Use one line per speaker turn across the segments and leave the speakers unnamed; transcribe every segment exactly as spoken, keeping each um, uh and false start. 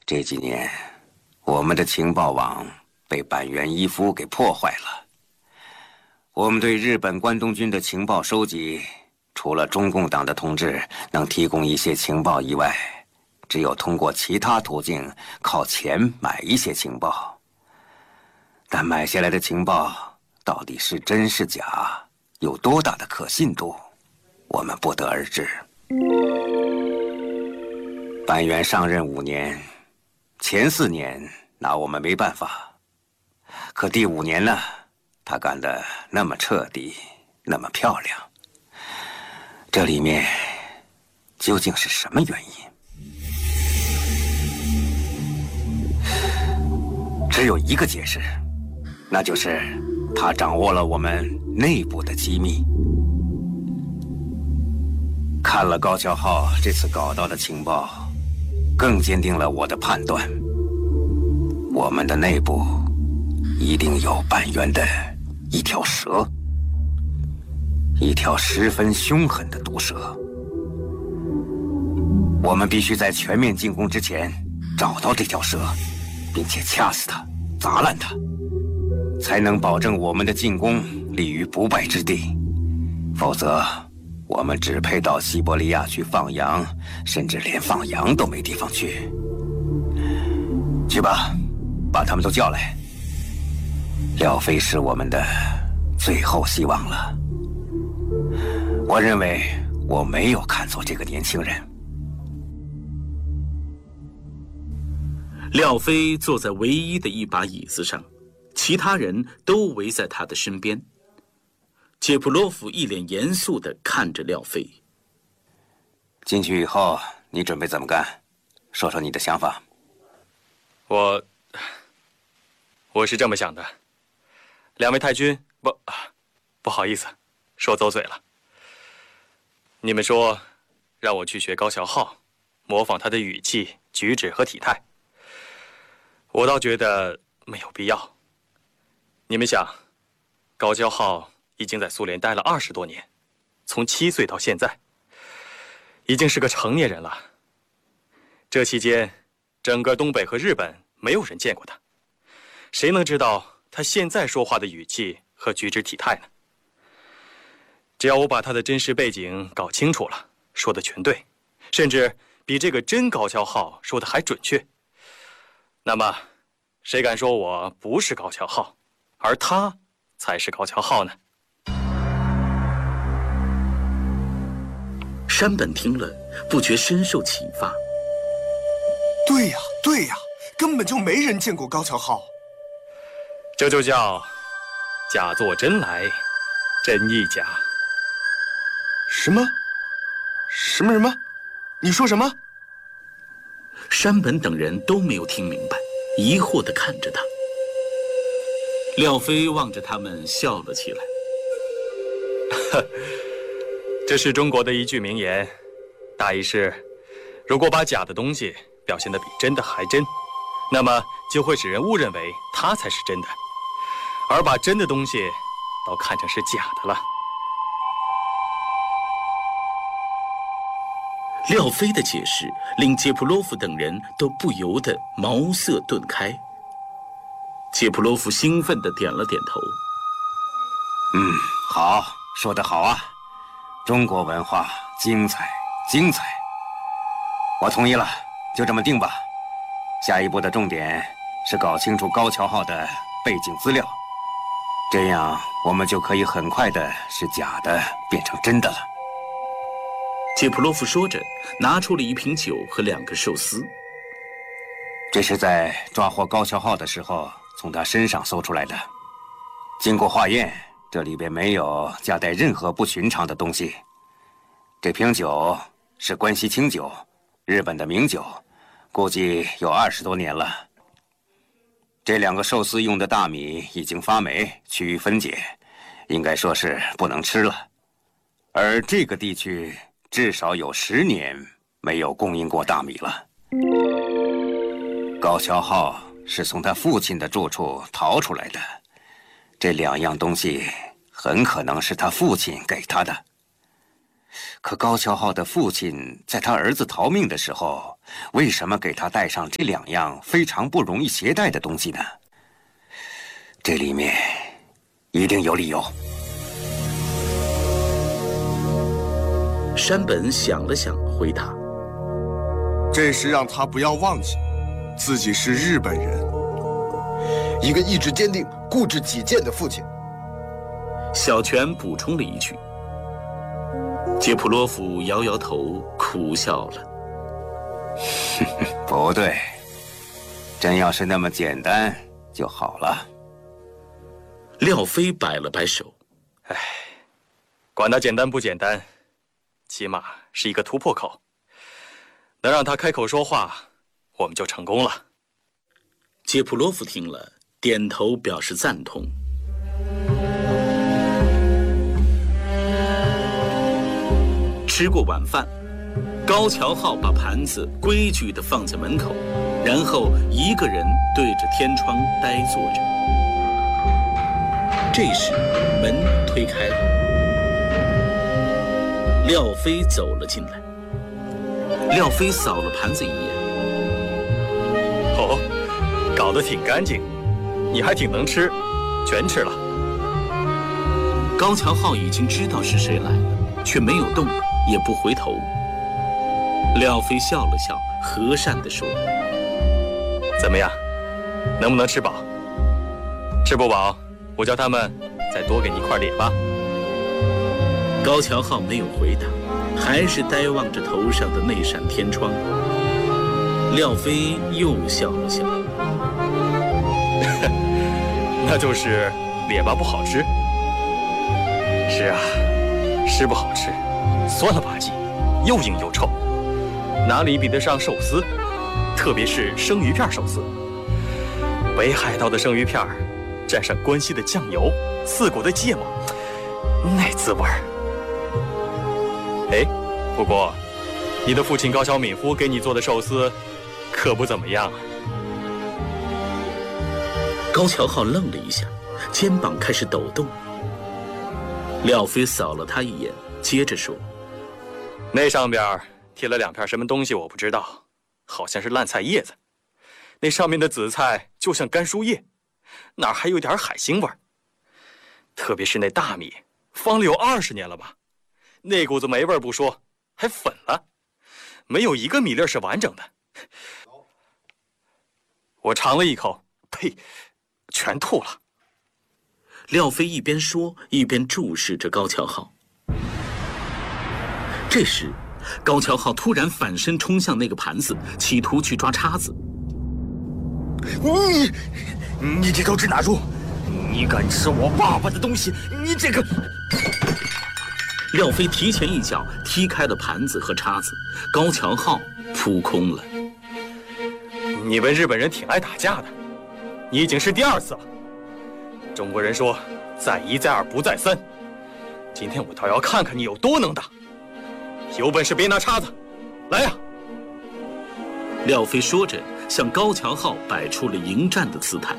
这几年，我们的情报网被板垣一夫给破坏了。我们对日本关东军的情报收集，除了中共党的同志能提供一些情报以外，只有通过其他途径靠钱买一些情报。但买下来的情报到底是真是假，有多大的可信度，我们不得而知。板垣上任五年，前四年拿我们没办法，可第五年呢，他干得那么彻底，那么漂亮，这里面究竟是什么原因？只有一个解释，那就是他掌握了我们内部的机密。看了高桥浩这次搞到的情报，更坚定了我的判断，我们的内部一定有板垣的一条蛇，一条十分凶狠的毒蛇。我们必须在全面进攻之前找到这条蛇，并且掐死它，砸烂它，才能保证我们的进攻立于不败之地。否则我们只配到西伯利亚去放羊，甚至连放羊都没地方去。去吧，把他们都叫来。廖飞是我们的最后希望了。我认为我没有看错这个年轻人。
廖飞坐在唯一的一把椅子上，其他人都围在他的身边。杰普洛夫一脸严肃地看着廖飞。
进去以后，你准备怎么干？说说你的想法。
我，我是这么想的。两位太君，不，不好意思，说走嘴了。你们说，让我去学高桥浩，模仿他的语气、举止和体态。我倒觉得没有必要。你们想，高桥浩已经在苏联待了二十多年，从七岁到现在，已经是个成年人了。这期间，整个东北和日本没有人见过他，谁能知道他现在说话的语气和举止体态呢？只要我把他的真实背景搞清楚了，说的全对，甚至比这个真高桥浩说的还准确，那么谁敢说我不是高桥浩，而他才是高桥浩呢？
山本听了，不觉深受启发。
对呀，对呀，根本就没人见过高桥浩。
这就叫假作真来，真亦假。
什么？什么什么？你说什么？
山本等人都没有听明白，疑惑地看着他。廖飞望着他们笑了起来。
这是中国的一句名言，大意是：如果把假的东西表现得比真的还真，那么就会使人误认为它才是真的，而把真的东西都看成是假的了。
廖飞的解释令杰普洛夫等人都不由得茅塞顿开。杰普洛夫兴奋地点了点头。
嗯，好，说得好啊，中国文化精彩，精彩。我同意了，就这么定吧。下一步的重点是搞清楚高桥浩的背景资料，这样我们就可以很快的使假的变成真的了。
杰普洛夫说着，拿出了一瓶酒和两个寿司。
这是在抓获高桥浩的时候从他身上搜出来的，经过化验，这里边没有夹带任何不寻常的东西。这瓶酒是关西清酒，日本的名酒，估计有二十多年了。这两个寿司用的大米已经发霉，趋于分解，应该说是不能吃了。而这个地区至少有十年没有供应过大米了。高桥浩是从他父亲的住处逃出来的，这两样东西很可能是他父亲给他的。 可高桥浩的父亲在他儿子逃命的时候，为什么给他带上这两样非常不容易携带的东西呢？这里面一定有理由。
山本想了想，回答：“
这是让他不要忘记，自己是日本人，一个意志坚定、固执己见的父亲。”
小泉补充了一句。杰普洛夫摇摇头，苦笑了。
不对，真要是那么简单就好了。
廖飞摆了摆手，
哎，管他简单不简单，起码是一个突破口，能让他开口说话，我们就成功了。
杰普洛夫听了，点头表示赞同。吃过晚饭，高桥浩把盘子规矩地放在门口，然后一个人对着天窗呆坐着。这时门推开了，廖飞走了进来。廖飞扫了盘子一眼，
哦，搞得挺干净，你还挺能吃，全吃了。
高桥浩已经知道是谁来了，却没有动，也不回头。廖飞笑了笑，和善地说：“
怎么样，能不能吃饱？吃不饱，我叫他们再多给你一块列巴。”
高桥浩没有回答，还是呆望着头上的那扇天窗。廖飞又笑了笑：“
那就是列巴不好吃。”“是啊，是不好吃，酸了吧唧，又硬又臭，哪里比得上寿司？特别是生鱼片寿司。北海道的生鱼片蘸上关西的酱油，四国的芥末，那滋味儿。哎，不过你的父亲高桥敏夫给你做的寿司可不怎么样啊。”
高桥浩愣了一下，肩膀开始抖动。廖飞扫了他一眼，接着说：“
那上边贴了两片什么东西我不知道，好像是烂菜叶子。那上面的紫菜就像干树叶，哪儿还有点海腥味儿。特别是那大米，放了有二十年了吧，那股子霉味不说，还粉了，没有一个米粒是完整的。我尝了一口，呸，全吐了。”
廖飞一边说，一边注视着高桥浩。这时，高桥浩突然反身冲向那个盘子，企图去抓叉子。
“你，你这头指哪猪！你敢吃我爸爸的东西！你这个……”
廖飞提前一脚踢开了盘子和叉子，高桥浩扑空了。
“你们日本人挺爱打架的，你已经是第二次了。中国人说再一再二不再三，今天我倒要看看你有多能打。有本事别拿叉子，来呀！”
廖飞说着，向高桥浩摆出了迎战的姿态。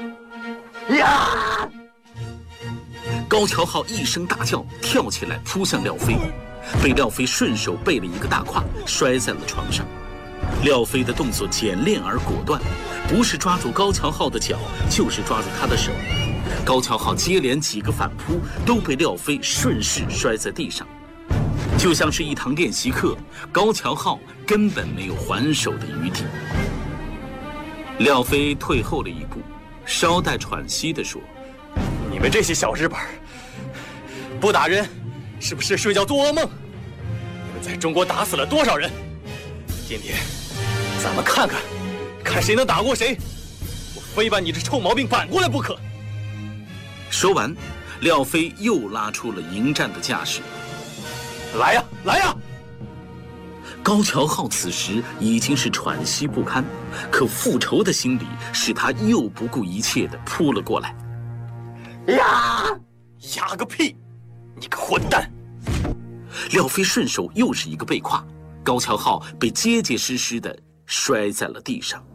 呀！
高桥浩一声大叫，跳起来扑向廖飞，被廖飞顺手背了一个大胯，摔在了床上。廖飞的动作简练而果断，不是抓住高桥浩的脚，就是抓住他的手。高桥浩接连几个反扑，都被廖飞顺势摔在地上，就像是一堂练习课，高桥浩根本没有还手的余地。廖飞退后了一步，稍带喘息地说：“
你们这些小日本不打人，是不是睡觉做噩梦？你们在中国打死了多少人？今天咱们看看，看谁能打过谁！我非把你这臭毛病扳过来不可！”
说完，廖飞又拉出了迎战的架势。
“来呀，来呀！”
高桥浩此时已经是喘息不堪，可复仇的心理使他又不顾一切地扑了过来。
呀！
呀个屁！你个混蛋！
廖飞顺手又是一个背胯，高桥浩被结结实实地摔在了地上。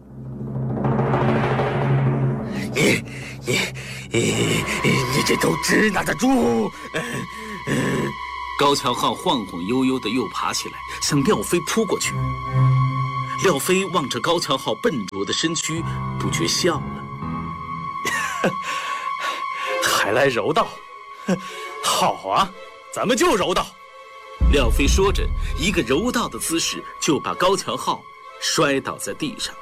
你你你你这头支那的猪！
高桥浩晃晃悠悠地又爬起来，向廖飞扑过去。廖飞望着高桥浩笨拙的身躯，不觉笑了。
还来柔道？好啊，咱们就柔道。
廖飞说着，一个柔道的姿势就把高桥浩摔倒在地上。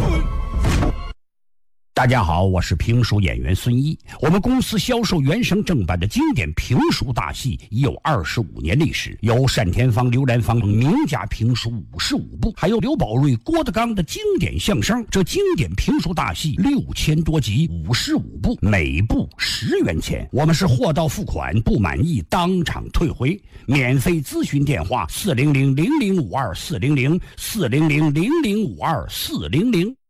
大家好，我是评书演员孙一。我们公司销售原声正版的经典评书大戏已有二十五年历史，有单田芳、刘兰芳名家评书五十五部，还有刘宝瑞、郭德纲的经典相声。这经典评书大戏六千多集，五十五部，每部十元钱。我们是货到付款，不满意当场退回。免费咨询电话：四零零零零五二四零零四零零零零五二四零零。